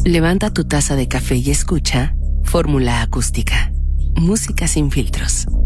Levanta tu taza de café y escucha Fórmula Acústica. Música sin filtros.